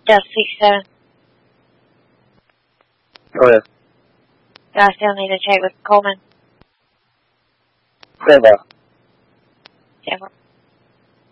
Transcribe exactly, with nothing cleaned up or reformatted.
Just six seven. Go ahead. I still need to check with Coleman. Stand by.